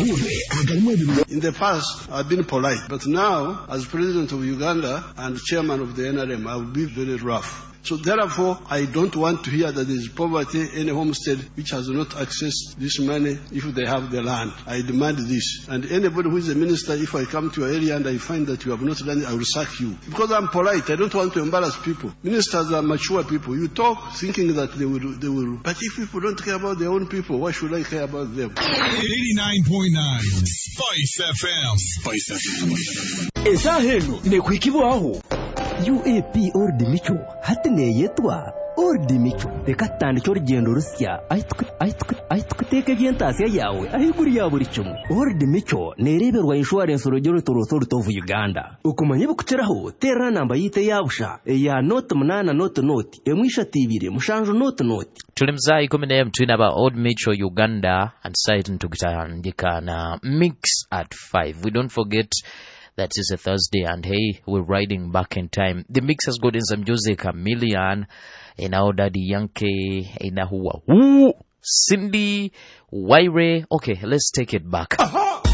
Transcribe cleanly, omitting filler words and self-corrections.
In the past, I've been polite, but now, as president of Uganda and chairman of the NRM, I will be very rough. So therefore, I don't want to hear that there is poverty in a homestead which has not accessed this money if they have the land. I demand this. And anybody who is a minister, if I come to your area and I find that you have not done it, I will sack you. Because I'm polite. I don't want to embarrass people. Ministers are mature people. You talk thinking that they will. But if people don't care about their own people, why should I care about them? 89.9 Spice FM. Spice FM. Ezahenu nekwikibaho. UAP Ordi Micho hatne yetwa Ordi Micho bekatandi cyo rugendo rusya ayitwe gentasi yawe ahiguri ya buri cyumu Ordi Micho nereberwa insurance urugero rutovu Uganda ukumanye bukuceraho terra namba yite yabusha ya note munana note emwisha tibire mushanjo note tulimzai kumene mtwina ba Old Micho Uganda and site tukitandika na mix at 5. We don't forget that is a Thursday, and hey, we're riding back in time. The mix has got in some music, a million, in our Daddy Yankee, in a Cindy, Waire. Okay, let's take it back.